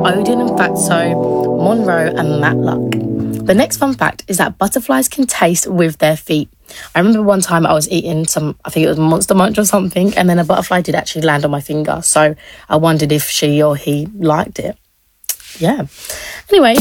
Odin and Fatso, Monroe and Matlock. The next fun fact is that butterflies can taste with their feet. I remember one time I was eating I think it was Monster Munch or something, and then a butterfly did actually land on my finger. So I wondered if she or he liked it. Yeah. Anyway,